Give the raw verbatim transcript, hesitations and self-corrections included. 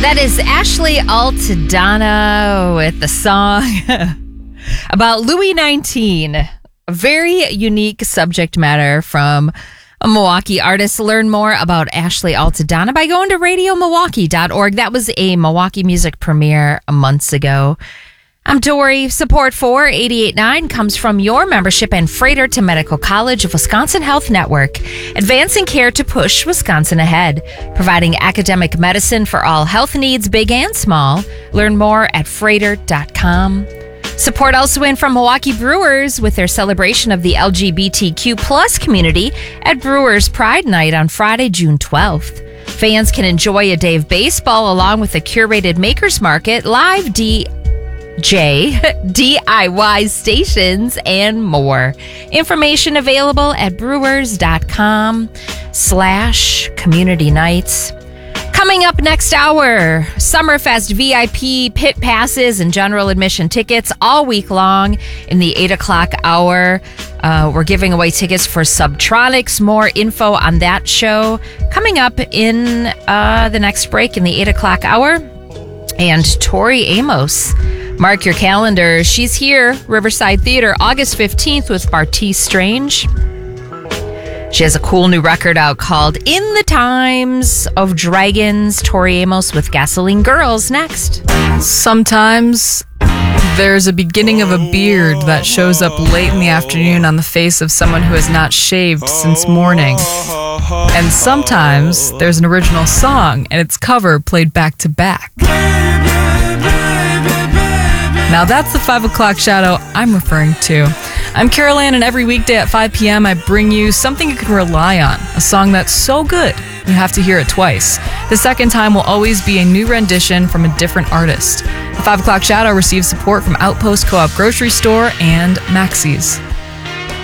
That is Ashley Altadonna with the song about Louis nineteen. A very unique subject matter from a Milwaukee artist. Learn more about Ashley Altadonna by going to radio milwaukee dot org. That was a Milwaukee music premiere months ago. I'm Dory. Support for eighty-eight point nine comes from your membership and Freighter to Medical College of Wisconsin Health Network, advancing care to push Wisconsin ahead, providing academic medicine for all health needs, big and small. Learn more at freighter dot com. Support also in from Milwaukee Brewers with their celebration of the L G B T Q plus community at Brewers Pride Night on Friday, June twelfth. Fans can enjoy a day of baseball along with a curated makers market, live D J, D I Y stations, and more. Information available at brewers dot com slash community nights. Coming up next hour, Summerfest V I P pit passes and general admission tickets all week long in the eight o'clock hour. Uh, we're giving away tickets for Subtronics. More info on that show coming up in uh, the next break in the eight o'clock hour. And Tori Amos. Mark your calendar. She's here, Riverside Theater, August fifteenth with Bartees Strange. She has a cool new record out called In the Times of Dragons. Tori Amos with Gasoline Girls next. Sometimes there's a beginning of a beard that shows up late in the afternoon on the face of someone who has not shaved since morning. And sometimes there's an original song and its cover played back to back. Now that's the five o'clock shadow I'm referring to. I'm Carol Ann, and every weekday at five p.m. I bring you something you can rely on, a song that's so good you have to hear it twice. The second time will always be a new rendition from a different artist. The five o'clock shadow receives support from Outpost Co-op Grocery Store and Maxey's.